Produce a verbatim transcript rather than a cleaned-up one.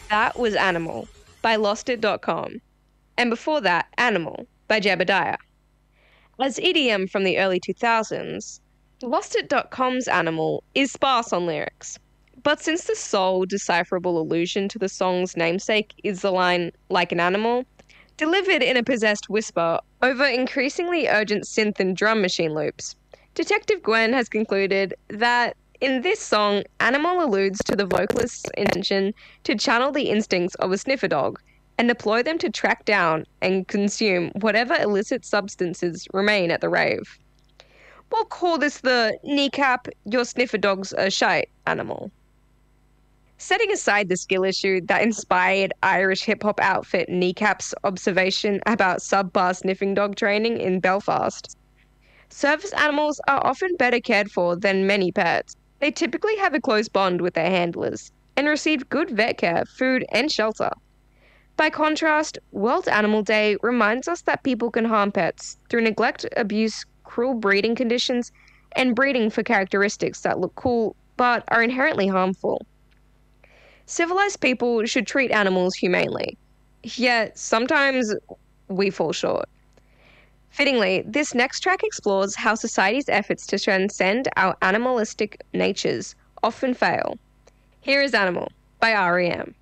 That was Animal by lost it dot com. And before that, Animal by Jebediah. As E D M from the early two thousands, lost it dot com's Animal is sparse on lyrics. But since the sole decipherable allusion to the song's namesake is the line, like an animal, delivered in a possessed whisper over increasingly urgent synth and drum machine loops, Detective Gwen has concluded that in this song, Animal alludes to the vocalist's intention to channel the instincts of a sniffer dog and deploy them to track down and consume whatever illicit substances remain at the rave. We'll call this the kneecap your sniffer dog's a shite animal. Setting aside the skill issue that inspired Irish hip-hop outfit Kneecap's observation about subpar sniffing dog training in Belfast, service animals are often better cared for than many pets. They typically have a close bond with their handlers and receive good vet care, food, and shelter. By contrast, World Animal Day reminds us that people can harm pets through neglect, abuse, cruel breeding conditions, and breeding for characteristics that look cool but are inherently harmful. Civilized people should treat animals humanely, yet sometimes we fall short. Fittingly, this next track explores how society's efforts to transcend our animalistic natures often fail. Here is Animal by R E M.